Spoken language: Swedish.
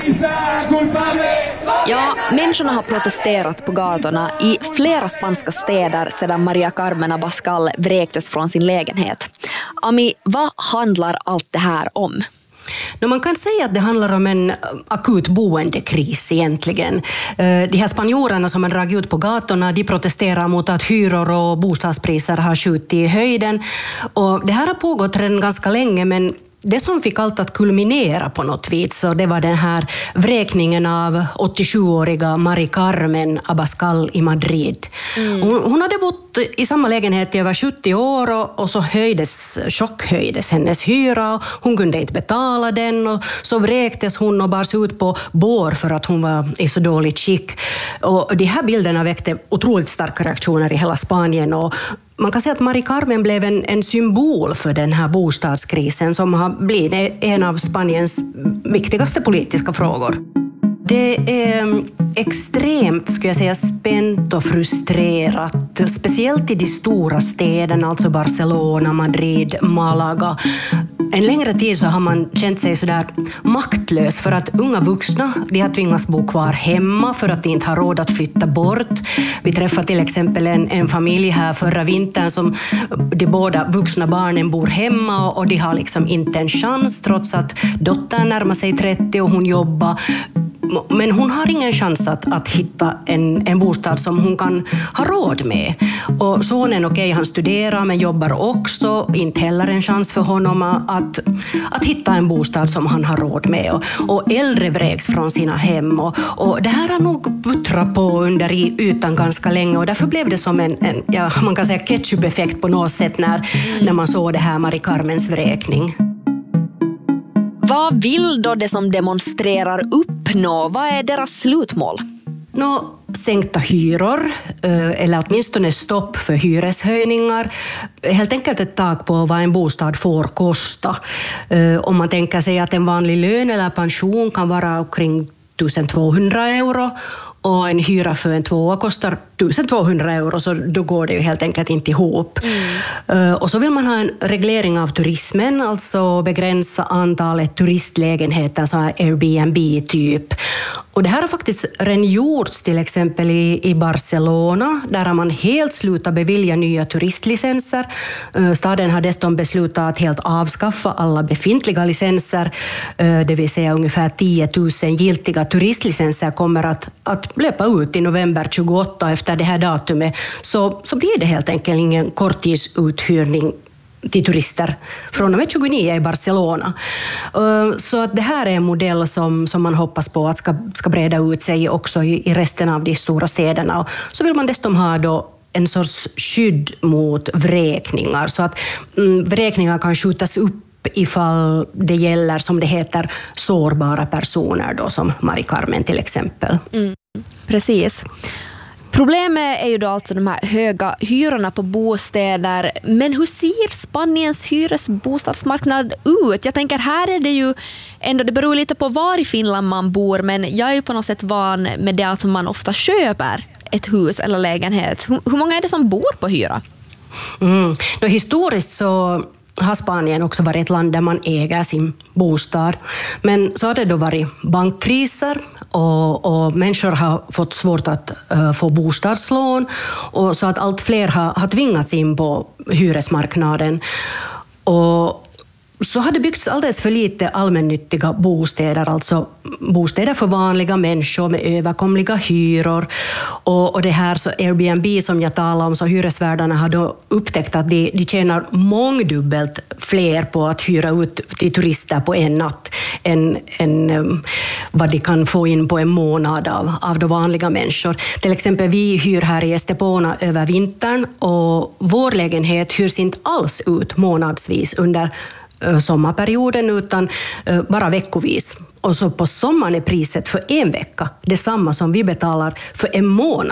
Ja, människorna har protesterat på gatorna i flera spanska städer sedan María Carmen Abascal vräktes från sin lägenhet. Ami, vad handlar allt det här om? Man kan säga att det handlar om en akut boendekris egentligen. De här spanjorerna som har dragit ut på gatorna, de protesterar mot att hyror och bostadspriser har skjutit i höjden. Och det här har pågått redan ganska länge, men det som fick allt att kulminera på något vis, så det var den här vräkningen av 87-åriga María Carmen Abascal i Madrid. Hon hade bott i samma lägenhet i över 70 år och så chockhöjdes hennes hyra. Och hon kunde inte betala den och så vräktes hon och bars ut på bår för att hon var i så dåligt skick. Och de här bilderna väckte otroligt starka reaktioner i hela Spanien, och man kan säga att María Carmen blev en symbol för den här bostadskrisen som har blivit en av Spaniens viktigaste politiska frågor. Det är extremt, skulle jag säga, spänt och frustrerat, speciellt i de stora städerna, alltså Barcelona, Madrid, Malaga. En längre tid så har man känt sig sådär maktlös för att unga vuxna, de har tvingats bo kvar hemma för att de inte har råd att flytta bort. Vi träffade till exempel en familj här förra vintern som de båda vuxna barnen bor hemma och de har liksom inte en chans trots att dottern närmar sig 30 och hon jobbar. Men hon har ingen chans att hitta en bostad som hon kan ha råd med. Och sonen, okej, han studerar men jobbar också. Inte heller en chans för honom att hitta en bostad som han har råd med. Och äldre vräks från sina hem. Och det här har nog puttrat på under ytan ganska länge. Och därför blev det som man kan säga ketchup-effekt på något sätt när man såg det här María Carmens vräkning. Vad vill då det som demonstrerar uppnå? Vad är deras slutmål? Sänkta hyror, eller åtminstone stopp för hyreshöjningar. Helt enkelt ett tak på vad en bostad får kosta. Om man tänker sig att en vanlig lön eller pension kan vara omkring 1200 euro och en hyra för en tvåa kostar 1200 euro, så då går det ju helt enkelt inte ihop. Och så vill man ha en reglering av turismen, alltså begränsa antalet turistlägenheter, så här Airbnb-typ. Och det här har faktiskt redan gjorts till exempel i Barcelona. Där har man helt slutat bevilja nya turistlicenser. Staden har dessutom beslutat att helt avskaffa alla befintliga licenser. Det vill säga ungefär 10 000 giltiga turistlicenser kommer att löpa ut i november 28. Efter det här datumet så blir det helt enkelt ingen korttidsuthyrning till turister från och med 29 i Barcelona. Så att det här är en modell som man hoppas på att ska breda ut sig också i resten av de stora städerna. Och så vill man dessutom ha då en sorts skydd mot vräkningar, så att vräkningar kan skjutas upp ifall det gäller, som det heter, sårbara personer då, som María Carmen till exempel. Precis. Problemet är ju då alltså de här höga hyrorna på bostäder. Men hur ser Spaniens hyresbostadsmarknad ut? Jag tänker, här är det ju ändå, det beror lite på var i Finland man bor, men jag är ju på något sätt van med det att man ofta köper ett hus eller lägenhet. Hur många är det som bor på hyra? Historiskt så har Spanien också varit ett land där man äger sin bostad. Men så har det då varit bankkriser och människor har fått svårt att få bostadslån, och så att allt fler har tvingats in på hyresmarknaden. Och så har det byggts alldeles för lite allmännyttiga bostäder, alltså bostäder för vanliga människor med överkomliga hyror. Och det här så Airbnb som jag talade om, så hyresvärdarna har då upptäckt att de tjänar mångdubbelt fler på att hyra ut till turister på en natt än vad de kan få in på en månad av de vanliga människor. Till exempel vi hyr här i Estepona över vintern, och vår lägenhet hyrs inte alls ut månadsvis under sommarperioden, utan bara veckovis. Och så på sommaren är priset för en vecka detsamma som vi betalar för en månad